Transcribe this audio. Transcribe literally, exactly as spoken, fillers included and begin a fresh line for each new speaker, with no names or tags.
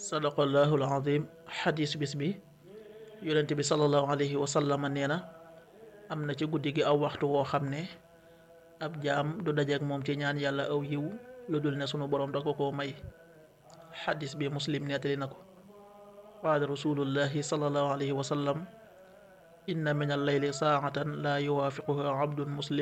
sadaqallahul azim. xadis bis bi yonent bi sallallahu alayhi wa sallam nee na am na ci guddi gi aw waxtu woo xam ne ab jaam du dajeek moom ci ñaan yàlla aw yiw lu dul ne sunu boroom da ko koo may. xadis bi muslim nettali na ko. qaala rasulullahi sallallahu alayhi wa sallam inna min al layli saa'atan laa yuwaafiquha abdun muslim